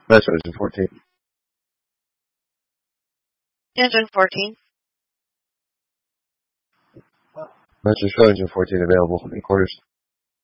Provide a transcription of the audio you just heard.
Metro Engine 14. Engine 14. Metro Show Engine 14 available in quarters.